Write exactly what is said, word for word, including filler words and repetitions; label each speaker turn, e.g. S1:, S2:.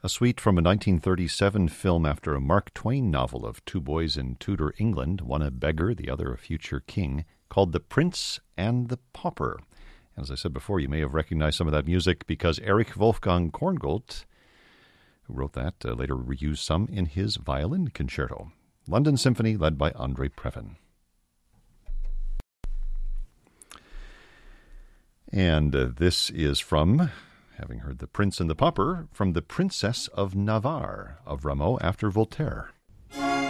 S1: a suite from a nineteen thirty-seven film after a Mark Twain novel of two boys in Tudor England, one a beggar, the other a future king, called The Prince and the Pauper. As I said before, you may have recognized some of that music because Erich Wolfgang Korngold, who wrote that, uh, later reused some in his violin concerto. London Symphony, led by Andre Previn. And uh, this is from, having heard The Prince and the Pauper, from The Princess of Navarre of Rameau after Voltaire.